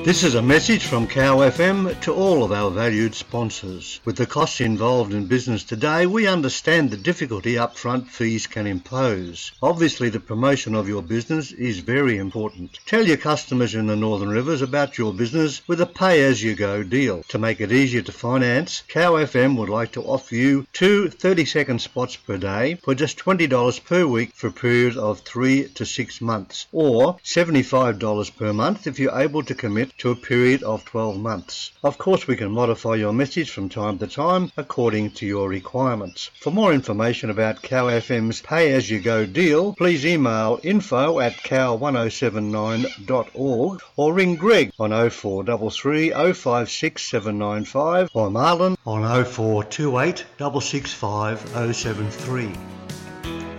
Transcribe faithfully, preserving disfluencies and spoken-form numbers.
This is a message from Cow F M to all of our valued sponsors. With the costs involved in business today, we understand the difficulty upfront fees can impose. Obviously, the promotion of your business is very important. Tell your customers in the Northern Rivers about your business with a pay-as-you-go deal. To make it easier to finance, Cow F M would like to offer you two thirty-second spots per day for just twenty dollars per week for a period of three to six months, or seventy-five dollars per month if you're able to commit to a period of twelve months. Of course, we can modify your message from time to time according to your requirements. For more information about Cow F M's pay-as-you-go deal, please email info at cow one oh seven nine dot org or ring Greg on oh four three three oh five six seven nine five or Marlon on oh four two eight six six five oh seven three.